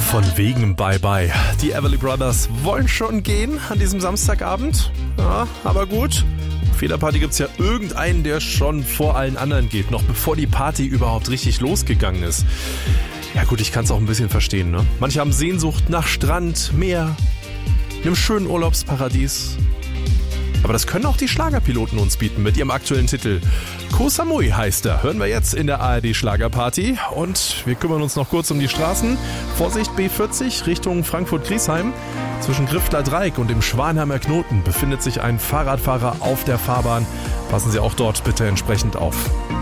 Von wegen Bye-Bye. Die Everly Brothers wollen schon gehen an diesem Samstagabend. Ja, aber gut. Auf jeder Party gibt's ja irgendeinen, der schon vor allen anderen geht, noch bevor die Party überhaupt richtig losgegangen ist. Ja gut, ich kann's auch ein bisschen verstehen, ne? Manche haben Sehnsucht nach Strand, Meer, einem schönen Urlaubsparadies. Aber das können auch die Schlagerpiloten uns bieten mit ihrem aktuellen Titel. Koh Samui heißt er. Hören wir jetzt in der ARD Schlagerparty. Und wir kümmern uns noch kurz um die Straßen. Vorsicht, B40 Richtung Frankfurt-Griesheim. Zwischen Griffler Dreieck und dem Schwanheimer Knoten befindet sich ein Fahrradfahrer auf der Fahrbahn. Passen Sie auch dort bitte entsprechend auf.